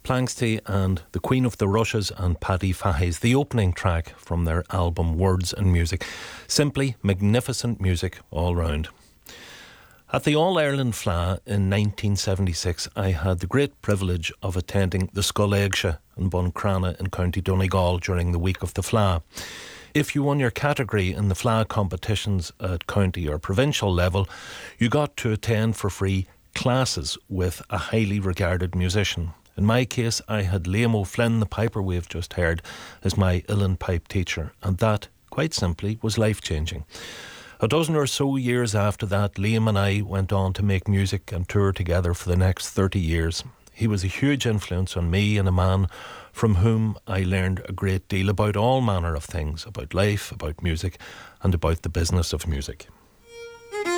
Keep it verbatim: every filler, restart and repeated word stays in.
Planxty and the Queen of the Rushes and Paddy Fahey's the opening track from their album Words and Music. Simply magnificent music all round. At the All-Ireland Fleadh in nineteen seventy-six, I had the great privilege of attending the Scoléigse in Buncrana in County Donegal during the week of the Fleadh. If you won your category in the Fleadh competitions at county or provincial level, you got to attend for free classes with a highly regarded musician. In my case, I had Liam O'Flynn, the piper we've just heard, as my uilleann pipe teacher, and that, quite simply, was life-changing. A dozen or so years after that, Liam and I went on to make music and tour together for the next thirty years. He was a huge influence on me and a man from whom I learned a great deal about all manner of things, about life, about music, and about the business of music.